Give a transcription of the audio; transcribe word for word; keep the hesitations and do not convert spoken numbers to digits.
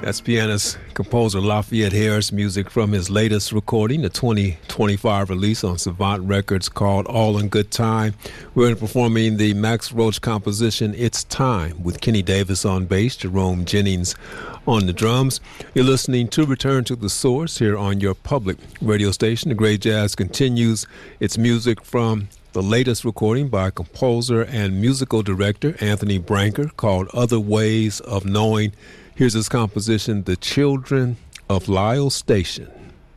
That's pianist, composer Lafayette Harris, music from his latest recording, the twenty twenty-five release on Savant Records called All in Good Time. We're performing the Max Roach composition It's Time with Kenny Davis on bass, Jerome Jennings on the drums. You're listening to Return to the Source here on your public radio station. The Great Jazz continues its music from the latest recording by composer and musical director Anthony Branker called Other Ways of Knowing. Here's his composition, The Children of Lyle Station.